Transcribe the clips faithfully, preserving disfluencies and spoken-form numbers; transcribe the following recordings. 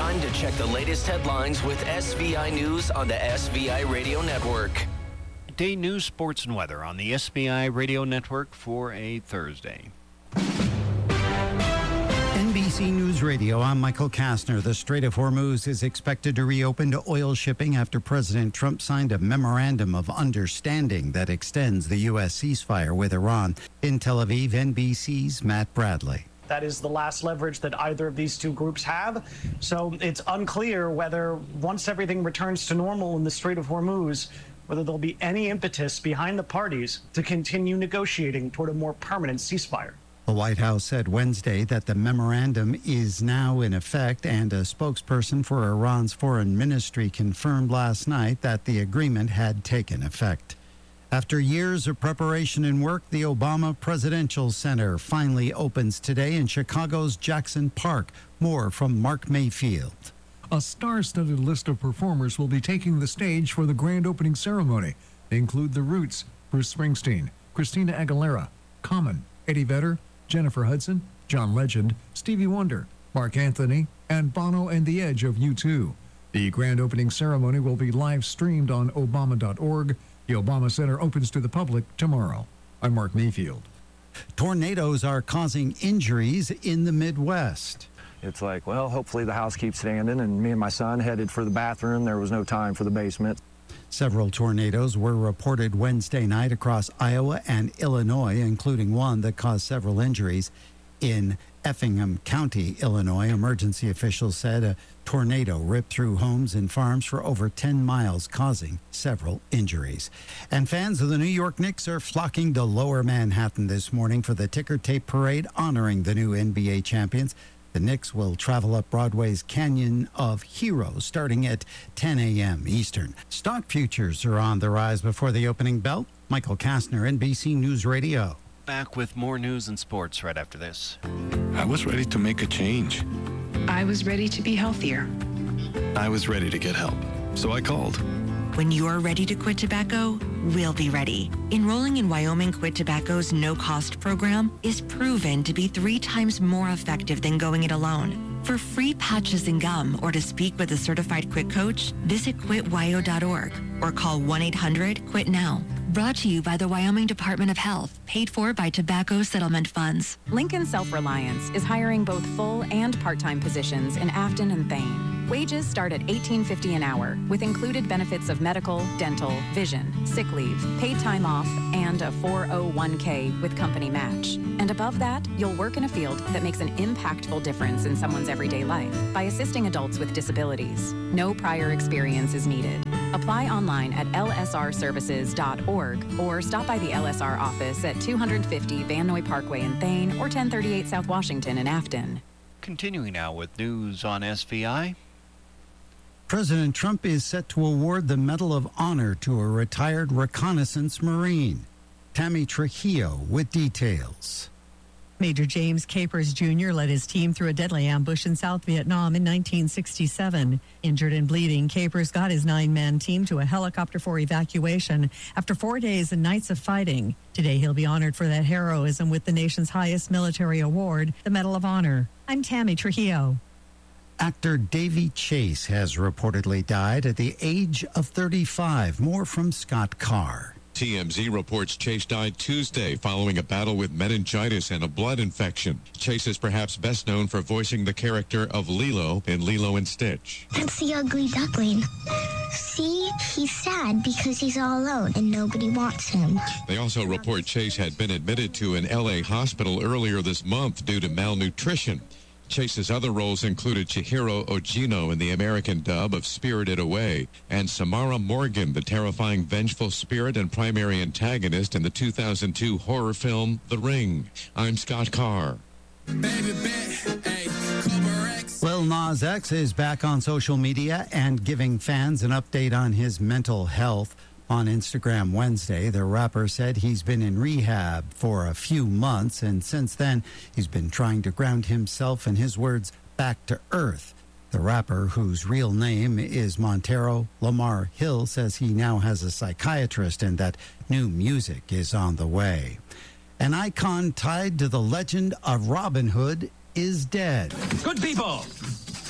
Time to check the latest headlines with S V I News on the S V I Radio Network. Day news, sports, and weather on the S V I Radio Network for a Thursday. N B C News Radio, I'm Michael Kastner. The Strait of Hormuz is expected to reopen to oil shipping after President Trump signed a memorandum of understanding that extends the U S ceasefire with Iran. In Tel Aviv, N B C's Matt Bradley. That is the last leverage that either of these two groups have. So it's unclear whether once everything returns to normal in the Strait of Hormuz, whether there'll be any impetus behind the parties to continue negotiating toward a more permanent ceasefire. The White House said Wednesday that the memorandum is now in effect, and a spokesperson for Iran's foreign ministry confirmed last night that the agreement had taken effect. After years of preparation and work, the Obama Presidential Center finally opens today in Chicago's Jackson Park. More from Mark Mayfield. A star-studded list of performers will be taking the stage for the grand opening ceremony. They include The Roots, Bruce Springsteen, Christina Aguilera, Common, Eddie Vedder, Jennifer Hudson, John Legend, Stevie Wonder, Mark Anthony, and Bono and the Edge of U two. The grand opening ceremony will be live streamed on Obama dot org. The Obama Center opens to the public tomorrow. I'm Mark Mayfield. Tornadoes are causing injuries in the Midwest. It's like, well, hopefully the house keeps standing, and me and my son headed for the bathroom. There was no time for the basement. Several tornadoes were reported Wednesday night across Iowa and Illinois, including one that caused several injuries in Effingham County, Illinois. Emergency officials said a tornado ripped through homes and farms for over ten miles, causing several injuries. And fans of the New York Knicks are flocking to Lower Manhattan this morning for the ticker tape parade honoring the new N B A champions. The Knicks will travel up Broadway's Canyon of Heroes starting at ten a.m. Eastern. Stock futures are on the rise before the opening bell. Michael Kastner, N B C News Radio. Back with more news and sports right after this. I was ready to make a change. I was ready to be healthier. I was ready to get help, so I called. When you're ready to quit tobacco, we'll be ready. Enrolling in Wyoming Quit Tobacco's no-cost program is proven to be three times more effective than going it alone. For free patches and gum or to speak with a certified quit coach, visit quit wyo dot org or call one eight hundred quit now. Brought to you by the Wyoming Department of Health, paid for by Tobacco Settlement Funds. Lincoln Self-Reliance is hiring both full and part-time positions in Afton and Thane. Wages start at eighteen fifty an hour, with included benefits of medical, dental, vision, sick leave, paid time off, and a four oh one k with company match. And above that, you'll work in a field that makes an impactful difference in someone's everyday life by assisting adults with disabilities. No prior experience is needed. Apply online at L S R services dot org or stop by the L S R office at two fifty Van Noy Parkway in Thane or ten thirty-eight South Washington in Afton. Continuing now with news on S V I. President Trump is set to award the Medal of Honor to a retired reconnaissance Marine. Tammy Trujillo with details. Major James Capers Junior led his team through a deadly ambush in South Vietnam in nineteen sixty-seven. Injured and bleeding, Capers got his nine-man team to a helicopter for evacuation after four days and nights of fighting. Today, he'll be honored for that heroism with the nation's highest military award, the Medal of Honor. I'm Tammy Trujillo. Actor Davy Chase has reportedly died at the age of thirty-five. More from Scott Carr. T M Z reports Chase died Tuesday following a battle with meningitis and a blood infection. Chase is perhaps best known for voicing the character of Lilo in Lilo and Stitch. That's the ugly duckling. See, he's sad because he's all alone and nobody wants him. They also report Chase had been admitted to an L A hospital earlier this month due to malnutrition. Chase's other roles included Chihiro Ogino in the American dub of Spirited Away, and Samara Morgan, the terrifying vengeful spirit and primary antagonist in the two thousand two horror film The Ring. I'm Scott Carr. Lil Nas X is back on social media and giving fans an update on his mental health. On Instagram Wednesday, the rapper said he's been in rehab for a few months, and since then, he's been trying to ground himself, in his words, back to earth. The rapper, whose real name is Montero Lamar Hill, says he now has a psychiatrist and that new music is on the way. An icon tied to the legend of Robin Hood is dead. Good people,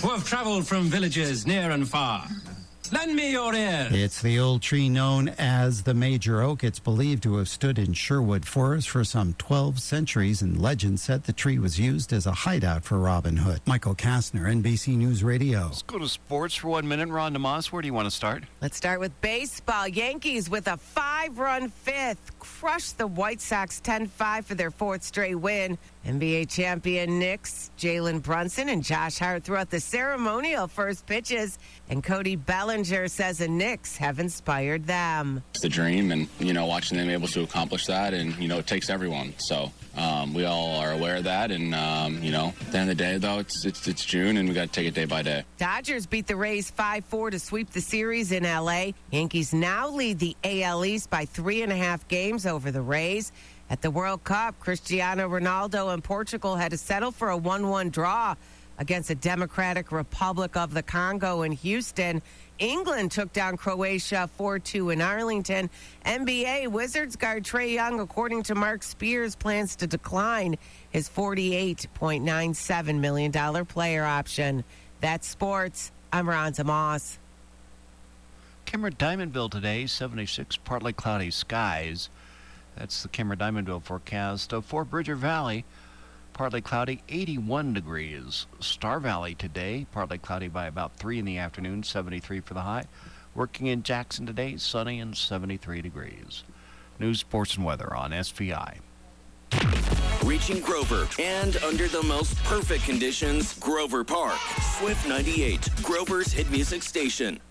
who have traveled from villages near and far. Lend me your ear. It's the old tree known as the Major Oak. It's believed to have stood in Sherwood Forest for some twelve centuries, and legend said the tree was used as a hideout for Robin Hood. Michael Kastner, N B C News Radio. Let's go to sports for one minute. Ron DeMoss, where do you want to start? Let's start with baseball. Yankees with a five-run fifth crushed the White Sox ten five for their fourth straight win. N B A champion Knicks, Jalen Brunson and Josh Hart threw out the ceremonial first pitches, and Cody Bellinger says the Knicks have inspired them. It's the dream, and, you know, watching them able to accomplish that, and, you know, it takes everyone. So um, we all are aware of that, and, um, you know, at the end of the day, though, it's, it's, it's June, and we got to take it day by day. Dodgers beat the Rays five four to sweep the series in L A. Yankees now lead the A L East by three and a half games over the Rays. At the World Cup, Cristiano Ronaldo and Portugal had to settle for a one one draw against the Democratic Republic of the Congo in Houston. England took down Croatia four two in Arlington. N B A Wizards guard Trae Young, according to Mark Spears, plans to decline his forty-eight point nine seven million dollars player option. That's sports. I'm Ron DeMoss. Kimmer Diamondville today, seventy-six, partly cloudy skies. That's the Kimmer Diamondville forecast. Uh, for Bridger Valley, partly cloudy, eighty-one degrees. Star Valley today, partly cloudy by about three in the afternoon, seventy-three for the high. Working in Jackson today, sunny and seventy-three degrees. News, sports, and weather on S V I. Reaching Grover, and under the most perfect conditions, Grover Park. Swift ninety-eight, Grover's hit music station.